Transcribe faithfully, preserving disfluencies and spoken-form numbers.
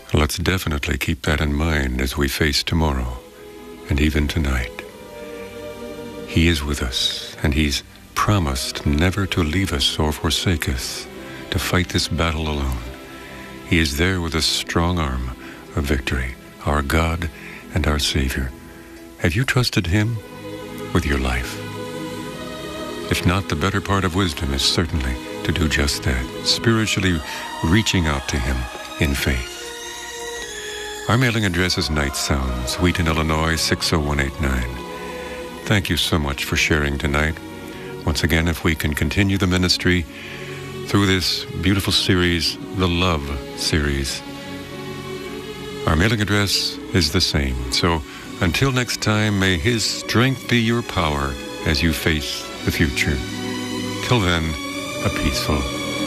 Let's definitely keep that in mind as we face tomorrow and even tonight. He is with us, and He's promised never to leave us or forsake us to fight this battle alone. He is there with a strong arm of victory, our God and our Savior. Have you trusted Him with your life? If not, the better part of wisdom is certainly to do just that, spiritually reaching out to Him in faith. Our mailing address is Night Sounds, Wheaton, Illinois, six oh one eight nine. Thank you so much for sharing tonight. Once again, if we can continue the ministry through this beautiful series, the Love Series, our mailing address is the same. So until next time, may His strength be your power as you face the future. Till then, a peaceful